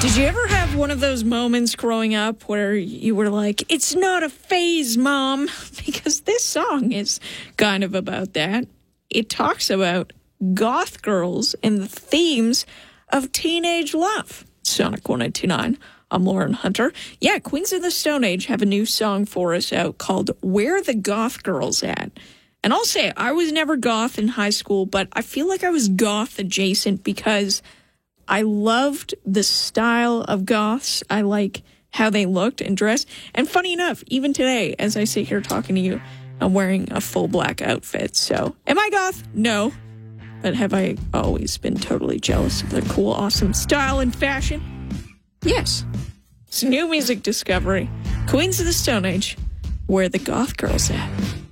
Did you ever have one of those moments growing up where you were like, it's not a phase, Mom? Because this song is kind of about that. It talks about goth girls and the themes of teenage love. Sonic 102.9. I'm Lauren Hunter. Yeah, Queens of the Stone Age have a new song for us out called Where the Goth Girls At. And I'll say, I was never goth in high school, but I feel like I was goth adjacent because I loved the style of goths. I like how they looked and dressed. And funny enough, even today, as I sit here talking to you, I'm wearing a full black outfit. So, am I goth? No. But have I always been totally jealous of their cool, awesome style and fashion? Yes. It's new music discovery. Queens of the Stone Age, Where the Goth Girls At.